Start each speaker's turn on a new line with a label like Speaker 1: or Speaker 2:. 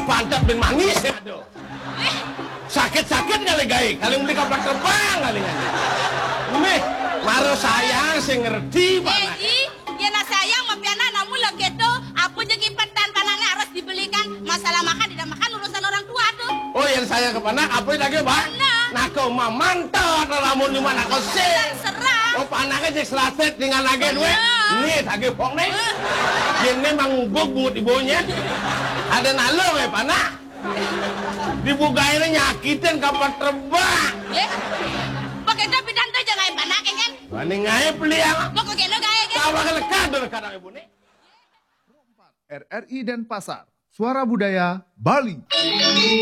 Speaker 1: pantat ben manis ya tuh. Sakit-sakit kali gaik, kali beli kapal terbang kali kan. Nih, maro sayang sing ngerti panah.
Speaker 2: Ya na sayang mapiana namun lo gitu, aku jadi petan panahnya harus dibelikan. Masalah makan tidak makan urusan orang tua tuh.
Speaker 1: Oh yang saya ke panah apa lagi Pak? Nah kau mah mantap lamun di mana kau sih?
Speaker 2: Serang.
Speaker 1: Oh panahnya cek selatet dengan lagi duit. Nih lagi pok nih. Ini mangguk bungut ibunya. Ada nalo ya panah. Dibukainnya nyakitin kapal terbang.
Speaker 2: Pakai tapi tante jangan panah kan?
Speaker 1: Wani ngai peliang.
Speaker 2: Pokoknya lo gaya kan?
Speaker 1: Kawa lekador kadang ibu nih.
Speaker 3: RRI Denpasar, Suara Budaya Bali.